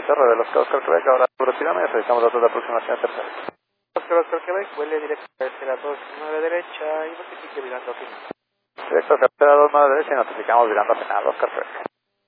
Torre del Oscar Quebec, ahora retírame, realizamos datos de aproximación tercera. Oscar Quebec, vuele directo a carretera 29 derecha y notifique virando a final. Directo a carretera 29 derecha y notificamos virando a final, Oscar Quebec.